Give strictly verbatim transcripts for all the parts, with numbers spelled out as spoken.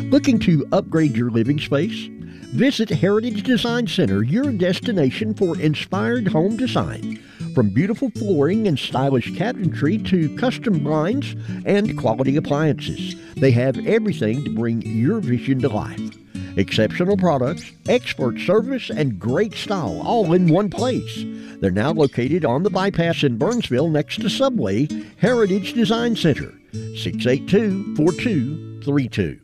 Looking to upgrade your living space? Visit Heritage Design Center, your destination for inspired home design. From beautiful flooring and stylish cabinetry to custom blinds and quality appliances, they have everything to bring your vision to life. Exceptional products, expert service, and great style all in one place. They're now located on the bypass in Burnsville next to Subway. Heritage Design Center, six eight two, four two three two.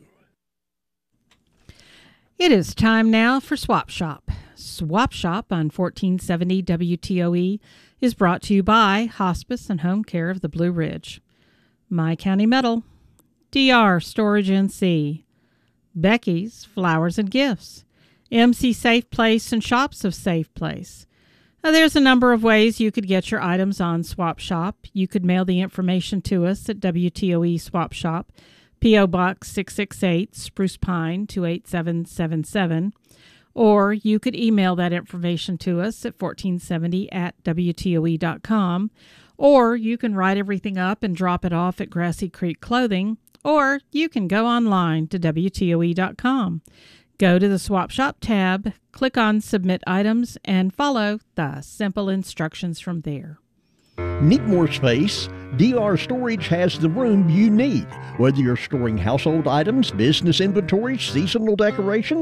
It is time now for Swap Shop. Swap Shop on fourteen seventy W T O E is brought to you by Hospice and Home Care of the Blue Ridge, My County Metal, D R Storage N C, Becky's Flowers and Gifts, M C Safe Place and Shops of Safe Place. Now, there's a number of ways you could get your items on Swap Shop. You could mail the information to us at W T O E Swap Shop, P O. Box six six eight, Spruce Pine two eight seven seven seven. Or you could email that information to us at fourteen seventy at W T O E dot com. Or you can write everything up and drop it off at Grassy Creek Clothing. Or you can go online to W T O E dot com. Go to the Swap Shop tab, click on Submit Items, and follow the simple instructions from there. Need more space? D R Storage has the room you need. Whether you're storing household items, business inventory, seasonal decorations,